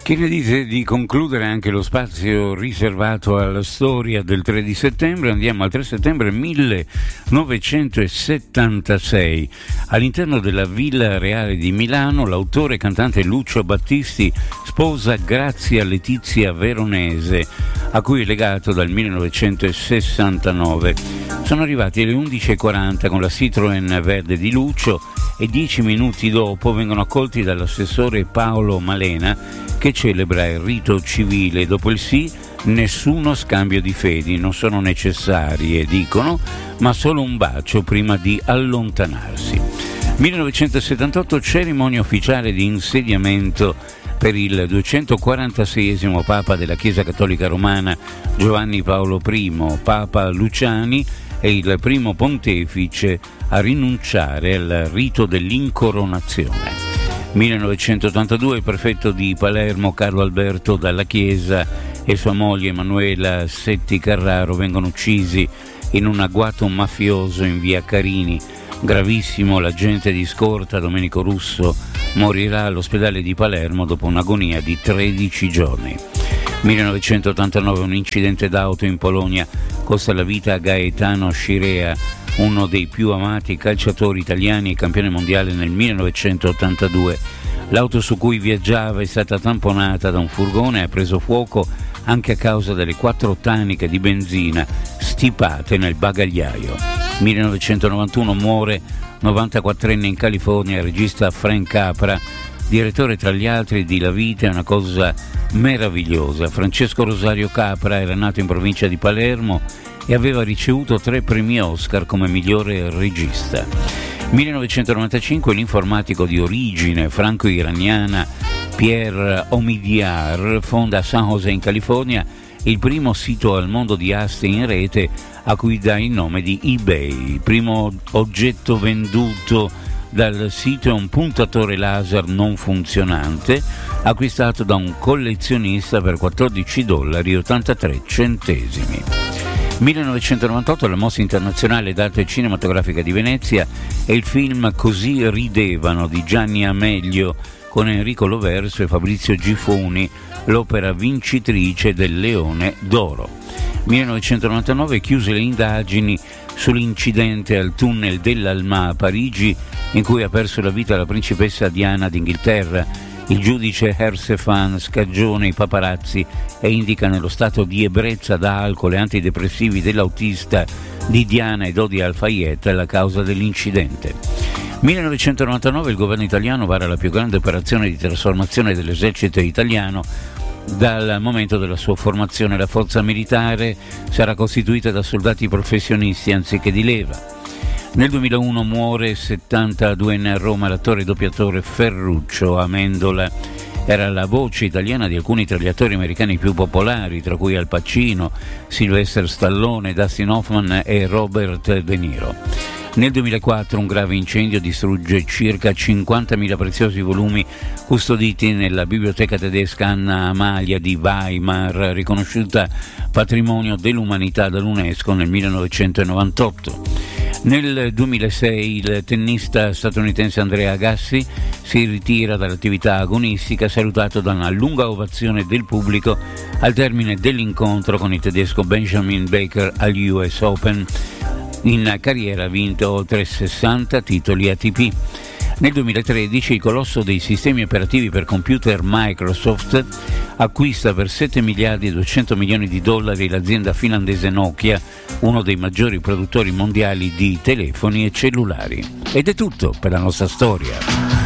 Che ne dite di concludere anche lo spazio riservato alla storia del 3 di settembre? Andiamo al 3 settembre 1976. All'interno della Villa Reale di Milano, l'autore e cantante Lucio Battisti sposa Grazia Letizia Veronese, a cui è legato dal 1969. Sono arrivati alle 11:40 con la Citroën verde di Lucio e 10 minuti dopo vengono accolti dall'assessore Paolo Malena, che celebra il rito civile. Dopo il sì, nessuno scambio di fedi, non sono necessarie, dicono, ma solo un bacio prima di allontanarsi. 1978, cerimonia ufficiale di insediamento per il 246esimo Papa della Chiesa Cattolica Romana Giovanni Paolo I. Papa Luciani è il primo pontefice a rinunciare al rito dell'incoronazione. 1982, il prefetto di Palermo Carlo Alberto Dalla Chiesa e sua moglie Emanuela Setti Carraro vengono uccisi in un agguato mafioso in via Carini. Gravissimo l'agente di scorta Domenico Russo morirà all'ospedale di Palermo dopo un'agonia di 13 giorni. 1989, un incidente d'auto in Polonia costa la vita a Gaetano Scirea, uno dei più amati calciatori italiani e campione mondiale nel 1982. L'auto su cui viaggiava è stata tamponata da un furgone e ha preso fuoco anche a causa delle 4 taniche di benzina stipate nel bagagliaio. 1991, muore 94enne in California il regista Frank Capra, direttore tra gli altri di La vita è una cosa meravigliosa. Francesco Rosario Capra era nato in provincia di Palermo e aveva ricevuto 3 premi Oscar come migliore regista. 1995, l'informatico di origine franco-iraniana Pierre Omidyar fonda a San José in California il primo sito al mondo di aste in rete a cui dà il nome di eBay. Il primo oggetto venduto dal sito è un puntatore laser non funzionante acquistato da un collezionista per $14,83. 1998, la Mostra Internazionale d'Arte Cinematografica di Venezia e il film Così ridevano di Gianni Amelio con Enrico Loverso e Fabrizio Gifoni, l'opera vincitrice del Leone d'Oro. 1999, chiuse le indagini sull'incidente al tunnel dell'Alma a Parigi in cui ha perso la vita la principessa Diana d'Inghilterra. Il giudice Hersefan scagiona i paparazzi e indica nello stato di ebbrezza da alcol e antidepressivi dell'autista di Diana e Dodi Al-Fayed la causa dell'incidente. 1999, il governo italiano vara la più grande operazione di trasformazione dell'esercito italiano dal momento della sua formazione. La forza militare sarà costituita da soldati professionisti anziché di leva. Nel 2001 muore 72enne a Roma l'attore e doppiatore Ferruccio Amendola. Era la voce italiana di alcuni tra gli attori americani più popolari, tra cui Al Pacino, Sylvester Stallone, Dustin Hoffman e Robert De Niro. Nel 2004 un grave incendio distrugge circa 50.000 preziosi volumi custoditi nella biblioteca tedesca Anna Amalia di Weimar, riconosciuta patrimonio dell'umanità dall'UNESCO nel 1998. Nel 2006 il tennista statunitense Andrea Agassi si ritira dall'attività agonistica, salutato da una lunga ovazione del pubblico al termine dell'incontro con il tedesco Benjamin Baker agli US Open. In carriera ha vinto oltre 60 titoli ATP. Nel 2013 il colosso dei sistemi operativi per computer Microsoft acquista per $7,200 l'azienda finlandese Nokia, uno dei maggiori produttori mondiali di telefoni e cellulari. Ed è tutto per la nostra storia.